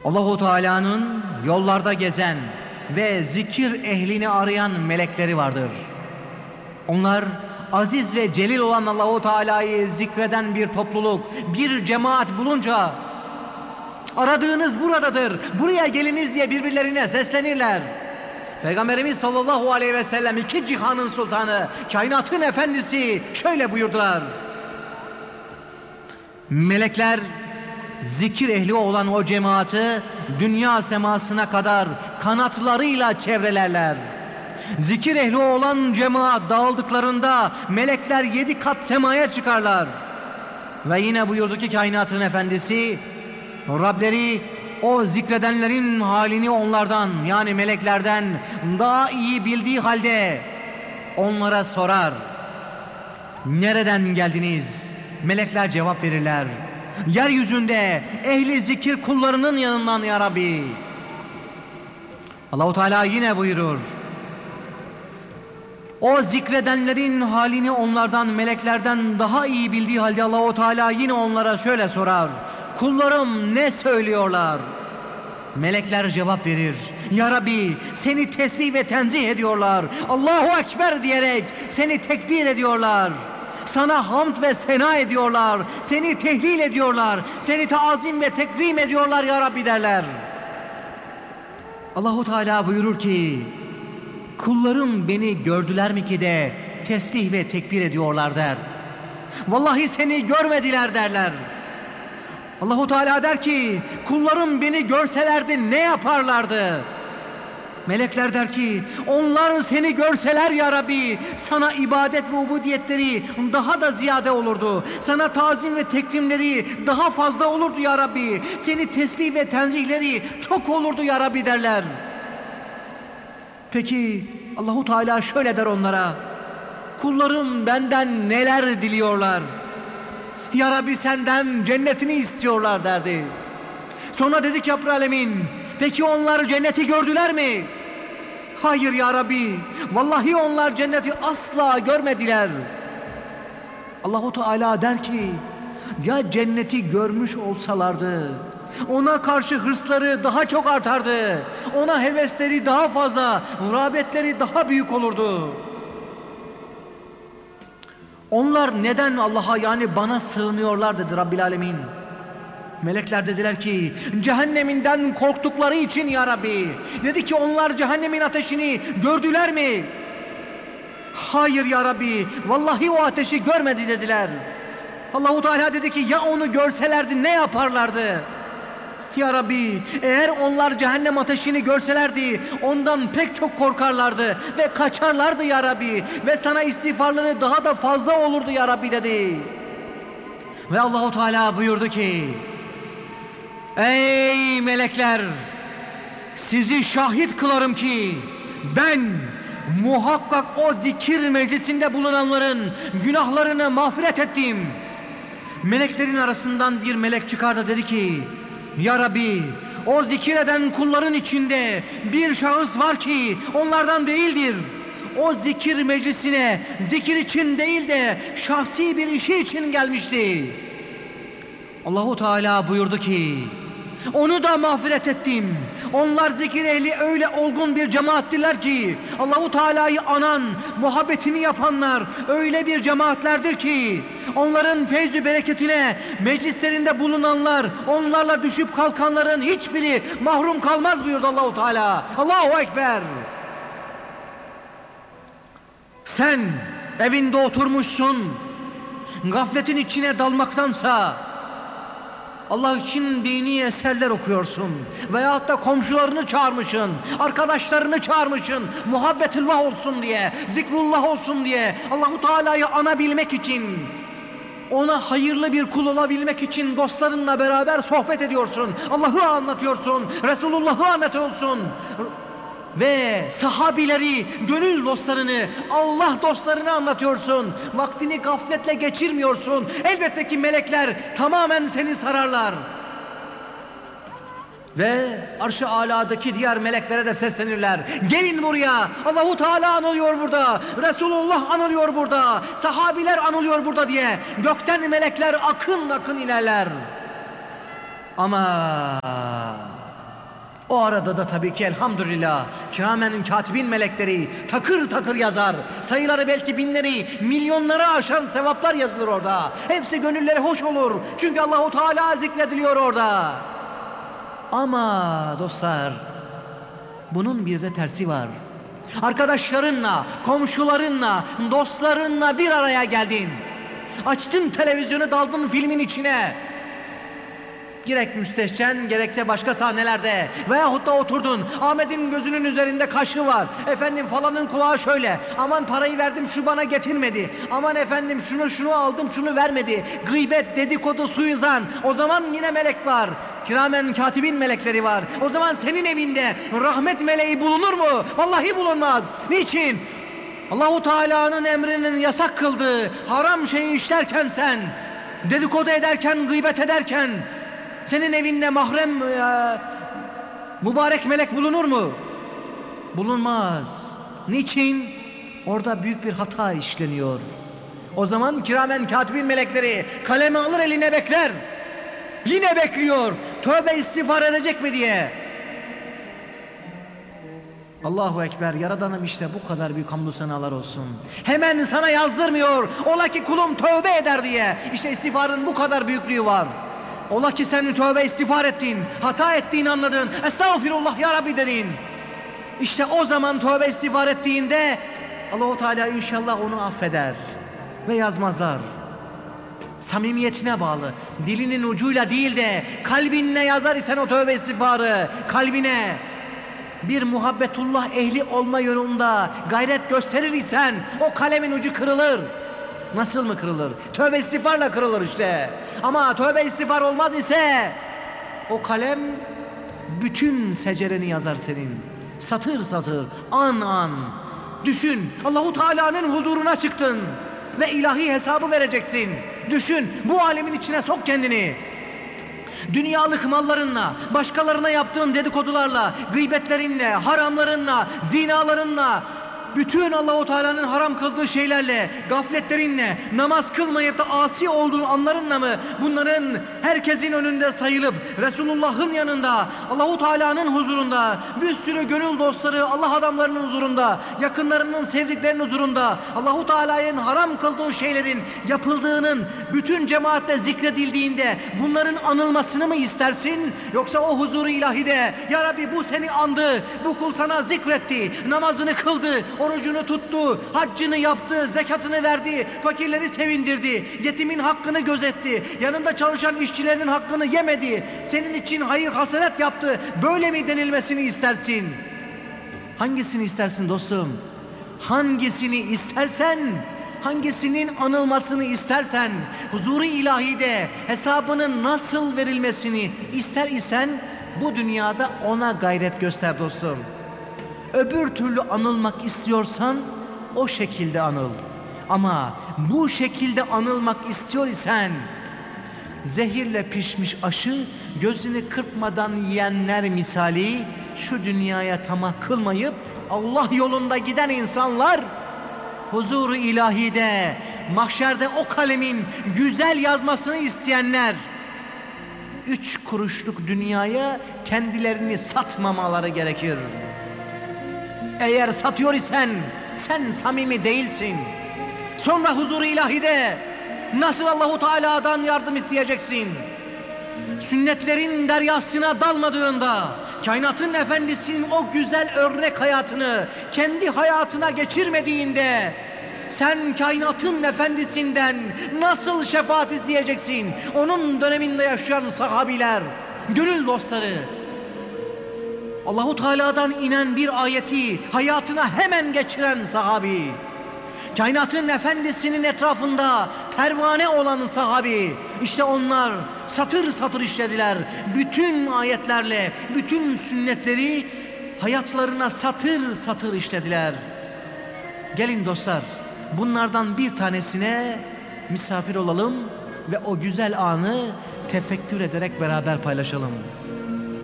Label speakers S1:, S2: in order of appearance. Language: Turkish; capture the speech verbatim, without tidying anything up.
S1: Allahu Teala'nın yollarda gezen ve zikir ehlini arayan melekleri vardır. Onlar aziz ve celil olan Allahu Teala'yı zikreden bir topluluk, bir cemaat bulunca aradığınız buradadır, buraya geliniz diye birbirlerine seslenirler. Peygamberimiz sallallahu aleyhi ve sellem iki cihanın sultanı, kainatın efendisi şöyle buyurdular: melekler zikir ehli olan o cemaati dünya semasına kadar kanatlarıyla çevrelerler. Zikir ehli olan cemaat dağıldıklarında melekler yedi kat semaya çıkarlar. Ve yine buyurdu ki kainatın efendisi, Rableri o zikredenlerin halini onlardan, yani meleklerden daha iyi bildiği halde onlara sorar. Nereden geldiniz? Melekler cevap verirler: yeryüzünde ehli zikir kullarının yanından ya Rabbi. Allahu Teala yine buyurur: o zikredenlerin halini onlardan, meleklerden daha iyi bildiği halde Allahu Teala yine onlara şöyle sorar: kullarım ne söylüyorlar? Melekler cevap verir: ya Rabbi, seni tesbih ve tenzih ediyorlar, Allahu Ekber diyerek seni tekbir ediyorlar, sana hamd ve sena ediyorlar, seni tehlil ediyorlar, seni taazim ve tekrim ediyorlar ya Rabbi derler. Allahu Teala buyurur ki, kullarım beni gördüler mi ki de tesbih ve tekbir ediyorlar der. Vallahi seni görmediler derler. Allahu Teala der ki, kullarım beni görselerdi ne yaparlardı? Melekler der ki, onlar seni görseler ya Rabbi, sana ibadet ve ubudiyetleri daha da ziyade olurdu. Sana tazim ve tekrimleri daha fazla olurdu ya Rabbi. Seni tesbih ve tenzihleri çok olurdu ya Rabbi derler. Peki Allahu Teala şöyle der onlara: kullarım benden neler diliyorlar? Ya Rabbi, senden cennetini istiyorlar derdi. Sonra dedi ki Rabbül Alemin, peki onlar cenneti gördüler mi? Hayır ya Rabbi, vallahi onlar cenneti asla görmediler. Allahu Teala der ki, ya cenneti görmüş olsalardı ona karşı hırsları daha çok artardı, ona hevesleri daha fazla, rağbetleri daha büyük olurdu. Onlar neden Allah'a, yani bana sığınıyorlar dedi Rabbil Alemin. Melekler dediler ki, cehenneminden korktukları için ya Rabbi. Dedi ki, onlar cehennemin ateşini gördüler mi? Hayır ya Rabbi, vallahi o ateşi görmedi dediler. Allahu Teala dedi ki, ya onu görselerdi ne yaparlardı? Ya Rabbi, eğer onlar cehennem ateşini görselerdi ondan pek çok korkarlardı ve kaçarlardı ya Rabbi, ve sana istiğfarları daha da fazla olurdu ya Rabbi dedi. Ve Allahu Teala buyurdu ki, ey melekler, sizi şahit kılarım ki ben muhakkak o zikir meclisinde bulunanların günahlarını mağfiret ettim. Meleklerin arasından bir melek çıkardı, dedi ki, ya Rabbi, o zikir eden kulların içinde bir şahıs var ki onlardan değildir. O zikir meclisine zikir için değil de şahsi bir işi için gelmişti. Allahu Teala buyurdu ki, onu da mağfiret ettim. Onlar zikir ehli öyle olgun bir cemaattirler ki, Allahu Teala'yı anan, muhabbetini yapanlar öyle bir cemaatlerdir ki, onların feyz-i bereketine meclislerinde bulunanlar, onlarla düşüp kalkanların hiçbiri mahrum kalmaz buyurdu Allahu Teala. Allahu Ekber. Sen evinde oturmuşsun, gafletin içine dalmaktansa Allah için dini eserler okuyorsun veyahut da komşularını çağırmışsın, arkadaşlarını çağırmışsın, muhabbetullah olsun diye, zikrullah olsun diye, Allahu Teala'yı anabilmek için, ona hayırlı bir kul olabilmek için dostlarınla beraber sohbet ediyorsun, Allah'ı anlatıyorsun, Resulullah'ı anlatıyorsun ve sahabileri, gönül dostlarını, Allah dostlarını anlatıyorsun. Vaktini gafletle geçirmiyorsun. Elbette ki melekler tamamen seni sararlar. Ve arş-ı aladaki diğer meleklere de seslenirler. Gelin buraya. Allahu Teala anılıyor burada. Resulullah anılıyor burada. Sahabiler anılıyor burada diye. Gökten melekler akın akın inerler. Ama O arada da tabii ki elhamdülillah kiramen katibin melekleri takır takır yazar. Sayıları belki binleri, milyonları aşan sevaplar yazılır orada. Hepsi gönülleri hoş olur. Çünkü Allahu Teala zikrediliyor orada. Ama dostlar, bunun bir de tersi var. Arkadaşlarınla, komşularınla, dostlarınla bir araya geldin. Açtın televizyonu, daldın filmin içine. Gerek müstehcen, gerekse başka sahnelerde veyahut da oturdun, Ahmet'in gözünün üzerinde kaşı var, efendim falanın kulağı şöyle, aman parayı verdim şu bana getirmedi, aman efendim şunu şunu aldım şunu vermedi, gıybet, dedikodu, suizan. O zaman yine melek var, kiramen katibin melekleri var. O zaman senin evinde rahmet meleği bulunur mu? Vallahi bulunmaz. Niçin? Allahu Teala'nın emrinin yasak kıldığı haram şeyi işlerken, sen dedikodu ederken, gıybet ederken senin evinde mahrem e, mübarek melek bulunur mu? Bulunmaz. Niçin? Orada büyük bir hata işleniyor. O zaman kiramen katibin melekleri kalemi alır, eline bekler. Yine bekliyor. Tövbe istiğfar edecek mi diye. Allahu Ekber, Yaradanım işte bu kadar büyük hamdü senalar olsun. Hemen sana yazdırmıyor. Ola ki kulum tövbe eder diye. İşte istiğfarın bu kadar büyüklüğü var. Ola ki sen tövbe istiğfar ettin, hata ettiğini anladın, estağfirullah ya Rabbi dedin. İşte o zaman tövbe istiğfar ettiğinde Allah-u Teala inşallah onu affeder ve yazmazlar. Samimiyetine bağlı, dilinin ucuyla değil de kalbinle yazar isen o tövbe istiğfarı, kalbine bir muhabbetullah ehli olma yolunda gayret gösterir isen o kalemin ucu kırılır. Nasıl mı kırılır? Tövbe istiğfarla kırılır işte. Ama tövbe istiğfar olmaz ise o kalem bütün secereni yazar senin. Satır satır, an an. Düşün, Allahu Teala'nın huzuruna çıktın ve ilahi hesabı vereceksin. Düşün, bu alemin içine sok kendini. Dünyalık mallarınla, başkalarına yaptığın dedikodularla, gıybetlerinle, haramlarınla, zinalarınla, bütün Allah-u Teala'nın haram kıldığı şeylerle, gafletlerinle, namaz kılmayıp da asi olduğun anlarınla mı bunların herkesin önünde sayılıp Resulullah'ın yanında, Allah-u Teala'nın huzurunda, bir sürü gönül dostları, Allah adamlarının huzurunda, yakınlarının, sevdiklerinin huzurunda Allah-u Teala'nın haram kıldığı şeylerin yapıldığının bütün cemaatle zikredildiğinde bunların anılmasını mı istersin? Yoksa o huzuru ilahide, ya Rabbi bu seni andı, bu kul sana zikretti, namazını kıldı, orucunu tuttu, haccını yaptı, zekatını verdi, fakirleri sevindirdi, yetimin hakkını gözetti, yanında çalışan işçilerinin hakkını yemedi, senin için hayır hasenet yaptı, böyle mi denilmesini istersin? Hangisini istersin dostum? Hangisini istersen, hangisinin anılmasını istersen, huzuru ilahide hesabının nasıl verilmesini ister isen bu dünyada ona gayret göster dostum. Öbür türlü anılmak istiyorsan o şekilde anıl. Ama bu şekilde anılmak istiyor isen zehirle pişmiş aşı gözünü kırpmadan yiyenler misali şu dünyaya tamah kılmayıp Allah yolunda giden insanlar huzuru ilahide, mahşerde o kalemin güzel yazmasını isteyenler üç kuruşluk dünyaya kendilerini satmamaları gerekir. Eğer satıyor isen sen samimi değilsin. Sonra huzur-u ilahide nasıl Allahu Teala'dan yardım isteyeceksin? Sünnetlerin deryasına dalmadığında, kainatın efendisinin o güzel örnek hayatını kendi hayatına geçirmediğinde sen kainatın efendisinden nasıl şefaat isteyeceksin? Onun döneminde yaşayan sahabiler, gönül dostları, Allahu Teala'dan inen bir ayeti hayatına hemen geçiren sahabi, kainatın efendisinin etrafında pervane olan sahabi, işte onlar satır satır işlediler. Bütün ayetlerle, bütün sünnetleri hayatlarına satır satır işlediler. Gelin dostlar, bunlardan bir tanesine misafir olalım ve o güzel anı tefekkür ederek beraber paylaşalım.